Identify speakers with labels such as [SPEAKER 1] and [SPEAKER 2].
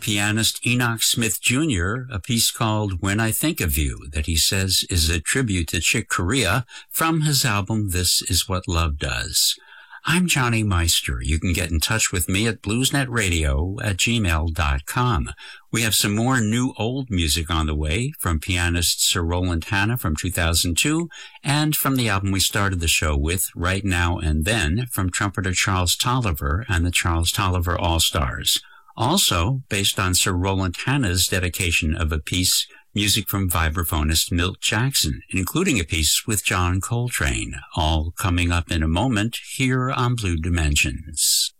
[SPEAKER 1] pianist Enoch Smith Jr. a piece called When I Think of You that he says is a tribute to Chick Corea from his album This Is What Love Does. I'm Johnny Meister. You can get in touch with me at bluesnetradio@gmail.com. We have some more new old music on the way from pianist Sir Roland Hanna from 2002 and from the album we started the show with, Right Now and Then, from trumpeter Charles Tolliver and the Charles Tolliver All-Stars. Also, based on Sir Roland Hanna's dedication of a piece, music from vibraphonist Milt Jackson, including a piece with John Coltrane, all coming up in a moment here on Blue Dimensions.